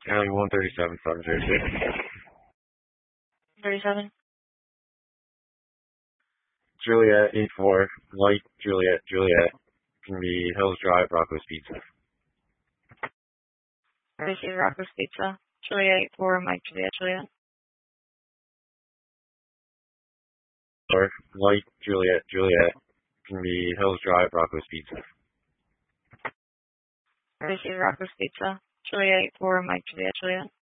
County 137, 706. 37. Juliet 84, Light Juliet. Can be Hills Drive, Rocco's Pizza. Receive Rocco's Pizza. Juliet 84, Mike Juliet. Or Light Juliet. Can be Hills Drive, Rocco's Pizza. Receive Rocco's Pizza. Juliet 84, Mike Juliet.